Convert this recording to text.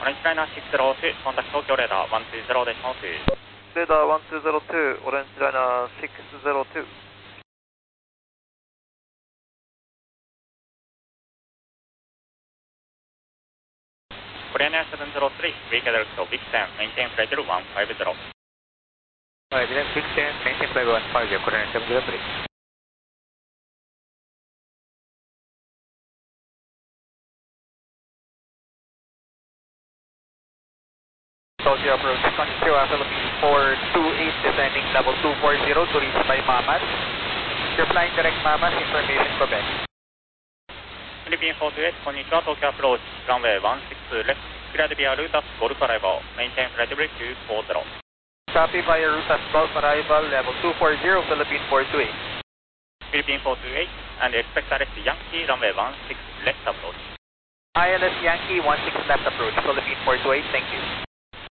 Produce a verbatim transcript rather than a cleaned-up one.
オレンジライナーシックスゼロツー、コンタクト東京レーダーワンツーゼロでします。 レーダーワンツーゼロツー、オレンジライナーシックスゼロツー。 コリアンエアセブンゼロスリー、ウィーケデルクト、ビクテン、メインテインフライトルワンファイブゼロ。 はい、ビクテン、メインテインフライトルワンファイブゼロ、コリアンエアセブンゼロスリー。Tokyo approach, Konnichiwa, Philippines four two eight, descending level two four zero to reach by Mamas. You're flying direct Mamas, information Quebec. フィリピンフォーツーエイト、こんにちは、東京アプローチ、ランウェイワンシックスレフト、クリアデビアルータスゴルフアライバル、メインテインフライトブリックツーフォーゼロ。 Copy via Rutas Golf arrival level two four zero, Philippine four two eight. フィリピンフォーツーエイト and expect direct Yankee, ランウェイワンシックスレフトアプローチ。 I L S Yankee one six left approach, Philippine four two eight, thank you.